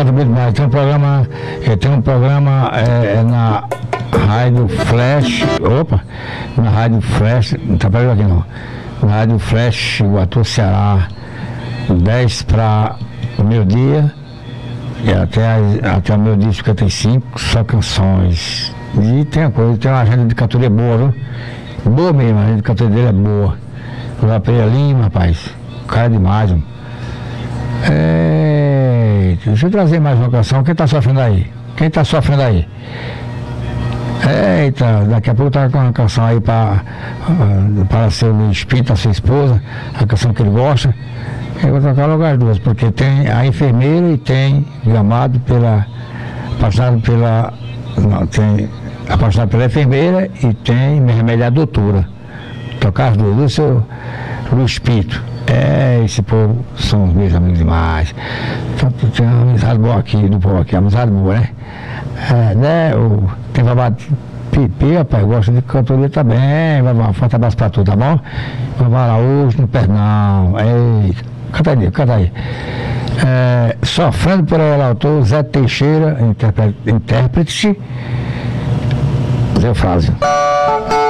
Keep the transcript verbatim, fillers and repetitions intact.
canto muito mais. Tem um programa, eh, tem um programa é, na Rádio Flash, opa, na Rádio Flash, não tá pegando aqui não, na Rádio Flash, Iguatu, Ceará, dez para o meio-dia, e até, até o meio-dia cinquenta e cinco, só canções. E tem uma coisa, tem uma agenda de cantoria boa, viu? Boa mesmo, a agenda de cantoria dele é boa. Lá Pereira Lima, rapaz, cara demais, mano. É, deixa eu trazer mais uma canção. Quem tá sofrendo aí? Quem tá sofrendo aí? Eita, daqui a pouco tá com uma canção aí para para seu Luiz Pinto, a sua esposa, a canção que ele gosta. Eu vou tocar logo as duas, porque tem a enfermeira e tem Amado pela, apaixonado pela, não, tem apaixonado pela enfermeira e tem Me Remédio a Doutora. Tocar as duas, do seu Luiz Pinto. É, esse povo são os meus amigos demais. Tem uma amizade boa aqui, do povo aqui, amizade boa, né? É, né? O, tem babado Pipi, rapaz, gosta de cantoria também. Vai um forte abraço pra tu, tá bom? Vamos lá hoje no Pernão. Eita, canta aí, canta aí. É, Sofrendo por ela, autor Zé Teixeira, intérprete, intérprete Zé Frásio.